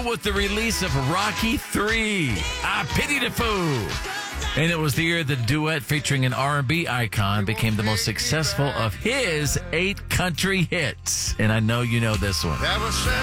with the release of Rocky III, I Pity the Fool. And it was the year the duet featuring an R&B icon became the most successful of his 8 country hits. And I know you know this one.